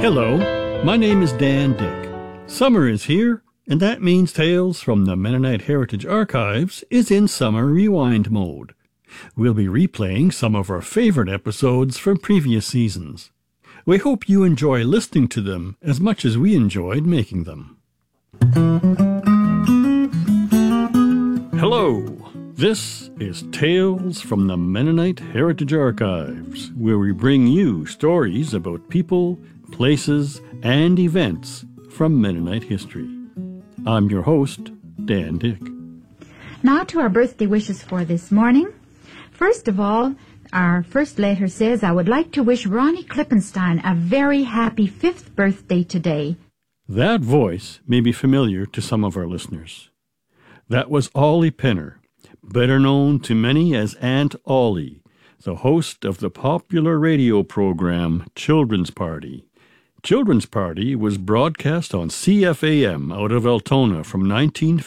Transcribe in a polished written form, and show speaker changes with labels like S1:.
S1: Hello, my name is Dan Dick. Summer is here, and that means Tales from the Mennonite Heritage Archives is in summer rewind mode. We'll be replaying some of our favorite episodes from previous seasons. We hope you enjoy listening to them as much as we enjoyed making them. Hello, this is Tales from the Mennonite Heritage Archives, where we bring you stories about people, places, and events from Mennonite history. I'm your host, Dan Dick.
S2: Now to our birthday wishes for this morning. First of all, our first letter says, I would like to wish Ronnie Klippenstein a very happy 5th birthday today.
S1: That voice may be familiar to some of our listeners. That was Ollie Penner, better known to many as Aunt Ollie, the host of the popular radio program Children's Party. Children's Party was broadcast on CFAM out of Altona from 1950